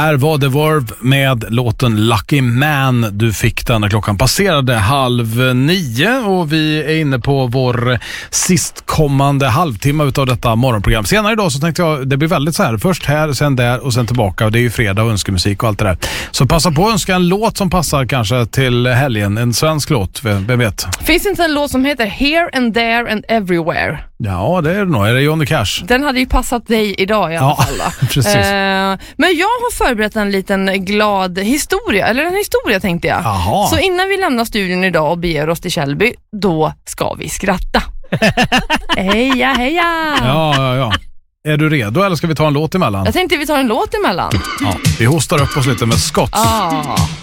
Där var The Verve med låten Lucky Man. Du fick den när klockan passerade 8:30 och vi är inne på vår sistkommande halvtimme utav detta morgonprogram. Senare idag så tänkte jag, det blir väldigt så här, först här, sen där och sen tillbaka, och det är ju fredag och önskemusik och allt det där. Så passa på att önska en låt som passar kanske till helgen, en svensk låt, vem vet? Finns inte en låt som heter Here and There and Everywhere? Ja, det är det nog. Är det Johnny Cash? Den hade ju passat dig idag i alla fall. Precis. Men jag har förberett en liten glad historia, eller en historia tänkte jag. Aha. Så innan vi lämnar studion idag och beger oss till Källby, då ska vi skratta. Heja, heja! Ja. Är du redo eller ska vi ta en låt emellan? Jag tänkte vi tar en låt emellan. Ja, vi hostar upp oss lite med Scott.